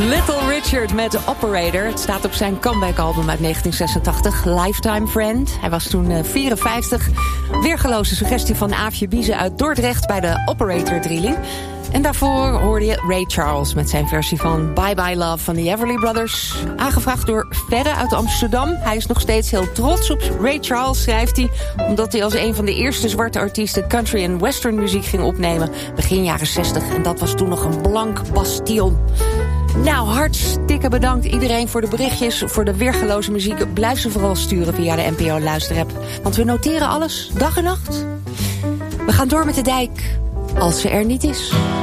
Little Richard met Operator. Het staat op zijn comeback-album uit 1986, Lifetime Friend. Hij was toen 54. Weergeloze suggestie van Aafje Biezen uit Dordrecht bij de Operator-drilling. En daarvoor hoorde je Ray Charles met zijn versie van Bye Bye Love van de Everly Brothers. Aangevraagd door Verre uit Amsterdam. Hij is nog steeds heel trots op Ray Charles, schrijft hij, omdat hij als een van de eerste zwarte artiesten country en western muziek ging opnemen begin jaren 60. En dat was toen nog een blank bastion. Nou, hartstikke bedankt iedereen voor de berichtjes, voor de weergeloze muziek. Blijf ze vooral sturen via de NPO-luisterapp. Want we noteren alles, dag en nacht. We gaan door met de dijk, als ze er niet is.